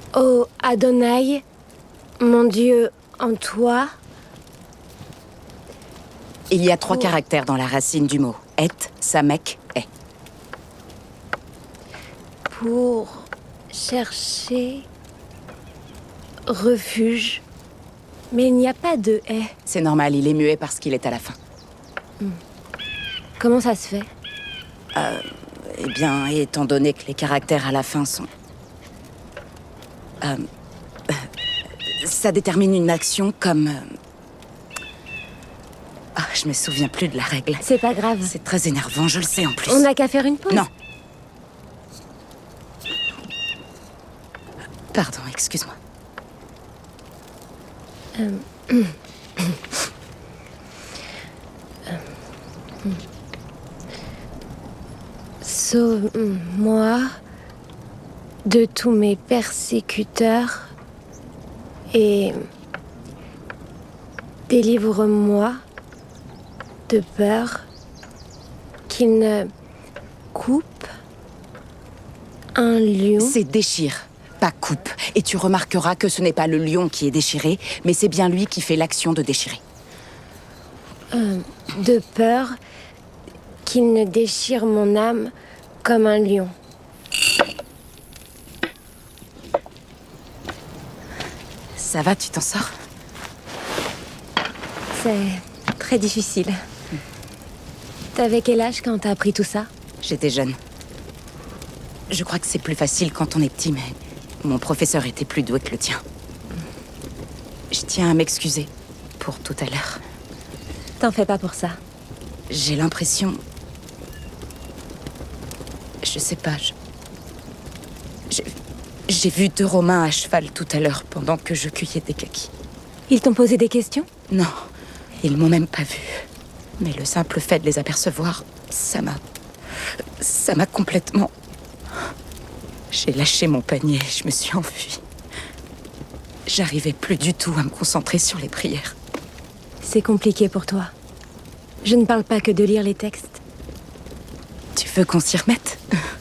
Ô Adonai, mon Dieu, en toi. Il y a 3 caractères dans la racine du mot. Et, samek, est. Pour chercher refuge. Mais il n'y a pas de « est ». C'est normal, il est muet parce qu'il est à la fin. Comment ça se fait? Eh bien, étant donné que les caractères à la fin sont... ça détermine une action comme... je me souviens plus de la règle. C'est pas grave. C'est très énervant, je le sais en plus. On n'a qu'à faire une pause. Non. Pardon, excuse-moi. Sauve-moi de tous mes persécuteurs et délivre-moi de peur qu'il ne coupe un lion. C'est déchire, pas coupe. Et tu remarqueras que ce n'est pas le lion qui est déchiré, mais c'est bien lui qui fait l'action de déchirer. De peur qu'il ne déchire mon âme comme un lion. Ça va, tu t'en sors? C'est très difficile. T'avais quel âge quand t'as appris tout ça? J'étais jeune. Je crois que c'est plus facile quand on est petit, mais mon professeur était plus doué que le tien. Je tiens à m'excuser pour tout à l'heure. T'en fais pas pour ça. J'ai l'impression... Je sais pas, j'ai vu 2 Romains à cheval tout à l'heure pendant que je cueillais des kakis. Ils t'ont posé des questions? Non, ils m'ont même pas vu. Mais le simple fait de les apercevoir, ça m'a complètement... J'ai lâché mon panier et je me suis enfuie. J'arrivais plus du tout à me concentrer sur les prières. C'est compliqué pour toi. Je ne parle pas que de lire les textes. Tu veux qu'on s'y remette?